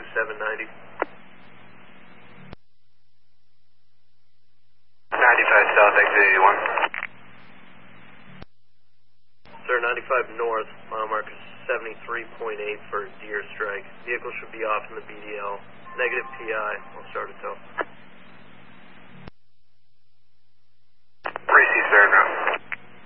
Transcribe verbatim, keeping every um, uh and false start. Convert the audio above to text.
seven ninety. ninety-five south, exit eighty-one. Sir, ninety-five north, mile marker seventy-three point eight for deer strike. Vehicle should be off in the B D L. Negative P I. We'll start a tow.